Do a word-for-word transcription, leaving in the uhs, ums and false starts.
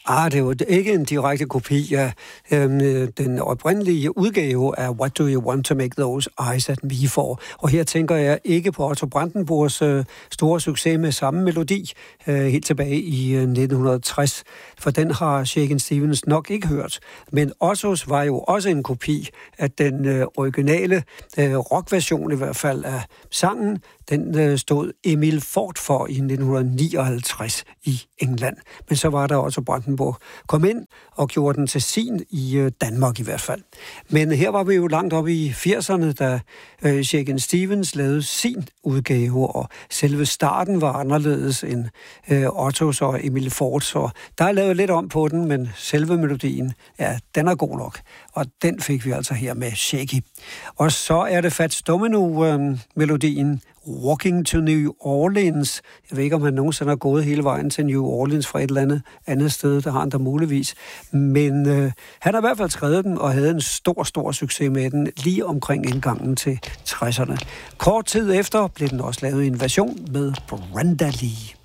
Ah, det er jo ikke en direkte kopi af øhm, den oprindelige udgave af What Do You Want To Make Those Eyes At Me For? Og her tænker jeg ikke på Otto Brandenburgs øh, store succes med samme melodi øh, helt tilbage i øh, nitten tres, for den har Shakin' Stevens nok ikke hørt. Men Ottos var jo også en kopi af den øh, originale øh, rockversion i hvert fald af sangen. Den øh, stod Emil Ford for i nitten nioghalvtreds i England. Men så var der også Brandenburg kom ind og gjorde den til sin i øh, Danmark i hvert fald. Men her var vi jo langt op i firserne, da øh, Shakin' Stevens lavede sin udgave, og selve starten var anderledes end øh, Ottos og Emil Fords, så der er lavet lidt om på den, men selve melodien, ja, den er god nok. Og den fik vi altså her med Shaky. Og så er det Fats Domino-melodien, øh, Walking to New Orleans. Jeg ved ikke, om han nogensinde har gået hele vejen til New Orleans fra et eller andet andet sted. Der har han da muligvis. Men øh, han har i hvert fald skrevet den og havde en stor, stor succes med den lige omkring indgangen til tresserne. Kort tid efter blev den også lavet i en version med Brenda Lee.